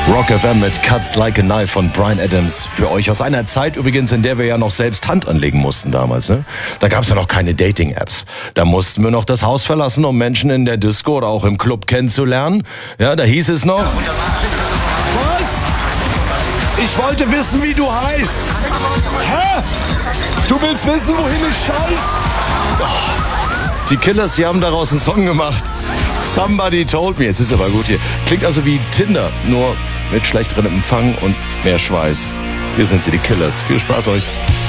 Rock FM mit Cuts Like a Knife von Bryan Adams. Für euch aus einer Zeit übrigens, in der wir ja noch selbst Hand anlegen mussten damals. Ne? Da gab es ja noch keine Dating-Apps. Da mussten wir noch das Haus verlassen, um Menschen in der Disco oder auch im Club kennenzulernen. Ja, da hieß es noch... Was? Ich wollte wissen, wie du heißt. Hä? Du willst wissen, wohin ich scheiß? Oh, die Killers, die haben daraus einen Song gemacht. Somebody told me. Jetzt ist aber gut hier. Klingt also wie Tinder, nur mit schlechterem Empfang und mehr Schweiß. Hier sind sie, die Killers. Viel Spaß euch.